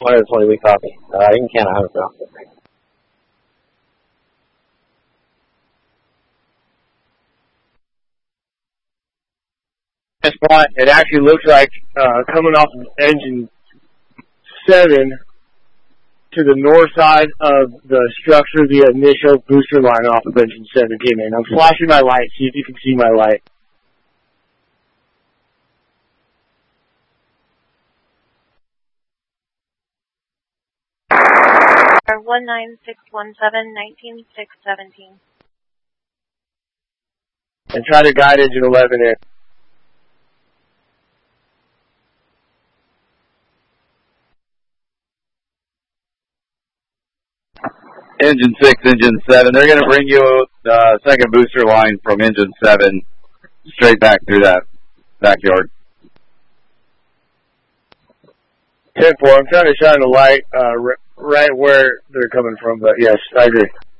120, we copy. You can count 100 now. This spot, it actually looks like coming off of engine 7 to the north side of the structure, the initial booster line off of engine 7 came in. I'm flashing my light, see if you can see my light. Our 19617, 19617. And try to guide engine 11 in. Engine 6, engine 7. They're going to bring you second booster line from engine 7 straight back through that backyard. 10-4, I'm trying to shine a light right where they're coming from, but yes, I agree.